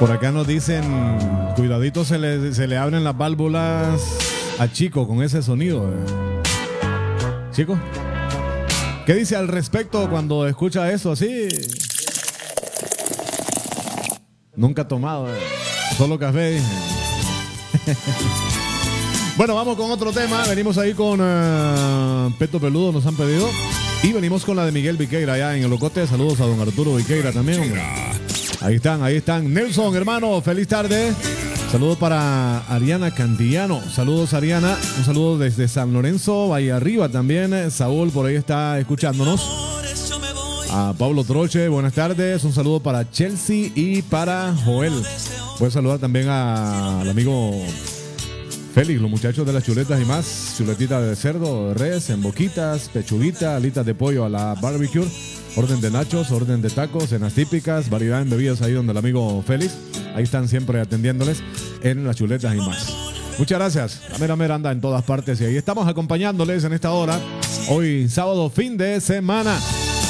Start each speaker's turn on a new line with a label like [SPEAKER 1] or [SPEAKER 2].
[SPEAKER 1] Por acá nos dicen, cuidadito se le abren las válvulas a Chico con ese sonido. Chico, ¿qué dice al respecto cuando escucha eso así? Nunca tomado, solo café. Bueno, vamos con otro tema. Venimos ahí con Peto Peludo, nos han pedido. Y venimos con la de Miguel Viqueira allá en el Ocote. Saludos a don Arturo Viqueira también, hombre. Ahí están. Nelson, hermano, feliz tarde. Saludos para Ariana Cantillano. Saludos, Ariana. Un saludo desde San Lorenzo, Valle Arriba también. Saúl por ahí está escuchándonos. A Pablo Troche, buenas tardes. Un saludo para Chelsea y para Joel. Puedes saludar también al amigo Félix, los muchachos de las chuletas y más. Chuletita de cerdo, de res, en boquitas, pechuguita, alitas de pollo a la barbecue. Orden de nachos, orden de tacos, cenas típicas, variedad en bebidas ahí donde el amigo Félix. Ahí están siempre atendiéndoles en las chuletas y más. Muchas gracias. La mera mera anda en todas partes y ahí estamos acompañándoles en esta hora. Hoy sábado, fin de semana.